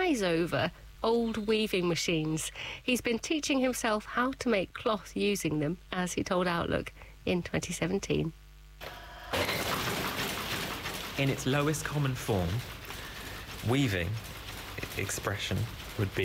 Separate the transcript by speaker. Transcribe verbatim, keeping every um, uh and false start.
Speaker 1: eyes over old weaving machines. He's been teaching himself how to make cloth using them, as he told Outlook in twenty seventeen.
Speaker 2: In its lowest common form, weaving expression would be